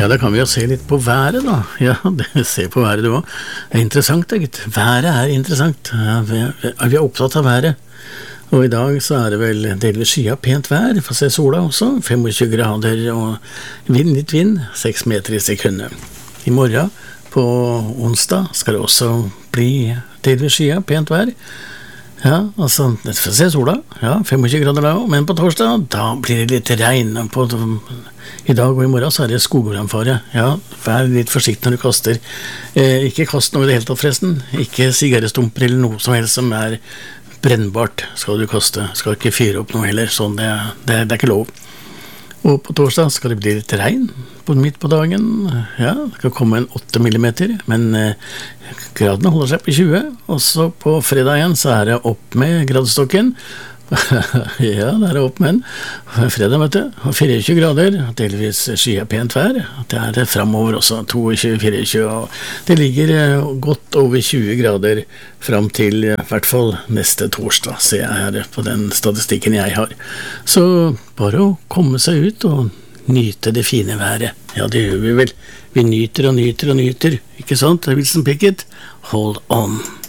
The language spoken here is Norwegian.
Ja, da kan vi jo se litt på været da. Ja, se på været du også. Det interessant da, gitt. Været interessant. Ja, vi er opptatt av været. Og i dag så det vel delvis skyet pent vær. Få se sola også. 25 grader og litt vind. 6 meter i sekundet. I morgen på onsdag skal det også bli delvis skyet pent vær. Ja, altså, få se sola. Ja, 25 grader da. Men på torsdag, da blir det litt regn. I dag og i morgen så det skogbrannfare. Ja, vær litt forsiktig når du kaster. Ikke kast noe i det hele tatt forresten. Ikke sigarettstumper eller noe som helst som brennbart skal du kaste. Skal ikke fyre opp noe heller. Sånn, det ikke lov. Og på torsdag skal det bli litt regn midt på dagen. Ja, det skal komme 8 millimeter, men gradene holder seg på 20. Og så på fredag igjen så det opp med gradestokken. Ja, det opp med en fredag, vet du. 24 grader, delvis skyet pent vær. Det fremover også, 22-24, og det ligger godt over 20 grader frem til i hvert fall neste torsdag, ser jeg her på den statistikken jeg har. Så bare å komme seg ut og nyte det fine været. Ja, det gjør vi vel. Vi nyter og nyter og nyter, ikke sant? Wilson Pickett, hold on.